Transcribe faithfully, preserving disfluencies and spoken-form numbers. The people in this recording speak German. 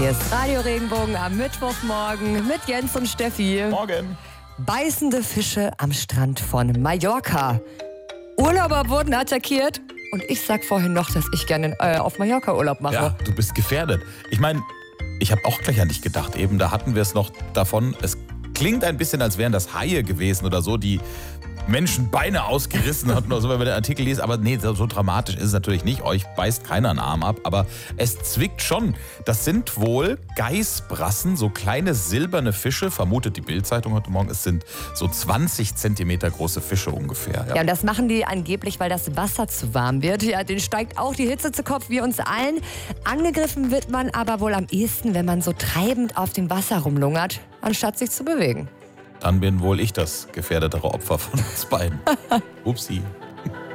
Hier ist Radio Regenbogen am Mittwochmorgen mit Jens und Steffi. Morgen. Beißende Fische am Strand von Mallorca. Urlauber wurden attackiert und ich sag vorhin noch, dass ich gerne äh, auf Mallorca Urlaub mache. Ja, du bist gefährdet. Ich meine, ich habe auch gleich an dich gedacht. Eben, da hatten wir es noch davon. Es klingt ein bisschen, als wären das Haie gewesen oder so, die Menschen Beine ausgerissen hatten oder so, wenn man den Artikel liest. Aber nee, so dramatisch ist es natürlich nicht. Euch beißt keiner einen Arm ab. Aber es zwickt schon. Das sind wohl Geißbrassen, so kleine silberne Fische. Vermutet die Bild-Zeitung heute Morgen. Es sind so zwanzig Zentimeter große Fische ungefähr. Ja. Ja, und das machen die angeblich, weil das Wasser zu warm wird. Ja, denen steigt auch die Hitze zu Kopf, wie uns allen. Angegriffen wird man aber wohl am ehesten, wenn man so treibend auf dem Wasser rumlungert, anstatt sich zu bewegen. Dann bin wohl ich das gefährdetere Opfer von uns beiden. Upsi.